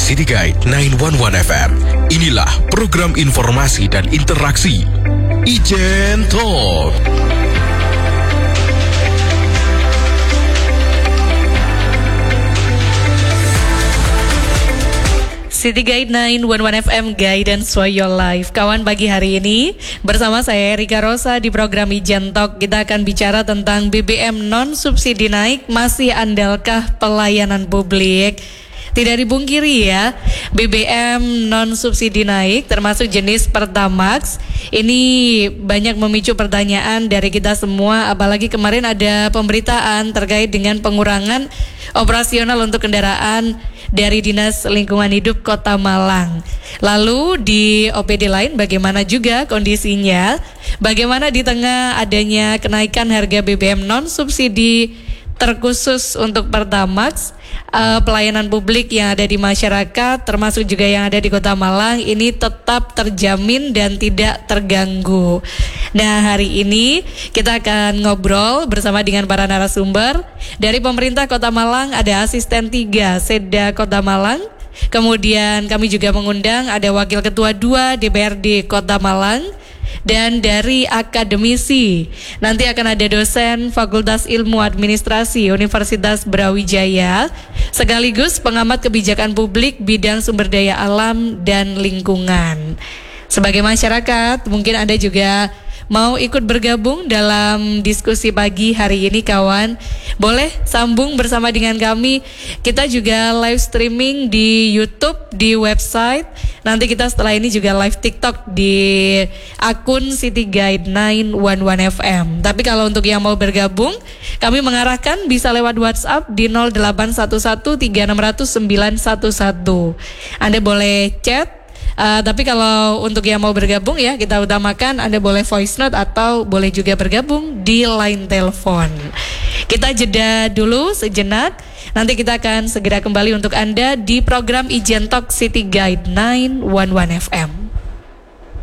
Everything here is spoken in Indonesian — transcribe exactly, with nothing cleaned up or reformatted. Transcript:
City Guide sembilan satu satu F M. Inilah program informasi dan interaksi Ijen Talk. City Guide sembilan satu satu F M, Guidance for Your Life. Kawan, pagi hari ini bersama saya Rika Rosa di program Ijen Talk, kita akan bicara tentang B B M non subsidi naik, masih andalkah pelayanan publik? Tidak dibungkiri ya, B B M non subsidi naik termasuk jenis Pertamax. Ini banyak memicu pertanyaan dari kita semua, apalagi kemarin ada pemberitaan terkait dengan pengurangan operasional untuk kendaraan dari Dinas Lingkungan Hidup Kota Malang. Lalu di O P D lain bagaimana juga kondisinya? Bagaimana di tengah adanya kenaikan harga B B M non subsidi terkhusus untuk Pertamax, uh, pelayanan publik yang ada di masyarakat termasuk juga yang ada di Kota Malang ini tetap terjamin dan tidak terganggu. Nah, hari ini kita akan ngobrol bersama dengan para narasumber. Dari pemerintah Kota Malang ada asisten tiga Seda Kota Malang. Kemudian kami juga mengundang ada wakil ketua dua D P R D Kota Malang. Dan dari akademisi nanti akan ada dosen Fakultas Ilmu Administrasi Universitas Brawijaya sekaligus pengamat kebijakan publik bidang sumber daya alam dan lingkungan. Sebagai masyarakat mungkin Anda juga mau ikut bergabung dalam diskusi pagi hari ini, kawan. Boleh sambung bersama dengan kami. Kita juga live streaming di YouTube, di website. Nanti kita setelah ini juga live TikTok di akun City Guide sembilan satu satu F M. Tapi kalau untuk yang mau bergabung, kami mengarahkan bisa lewat WhatsApp di nol delapan satu satu tiga enam nol nol sembilan satu satu. Anda boleh chat. Uh, tapi kalau untuk yang mau bergabung ya, kita utamakan Anda boleh voice note atau boleh juga bergabung di line telepon. Kita jeda dulu sejenak. Nanti kita akan segera kembali untuk Anda di program Ijen Talk City Guide sembilan satu satu F M.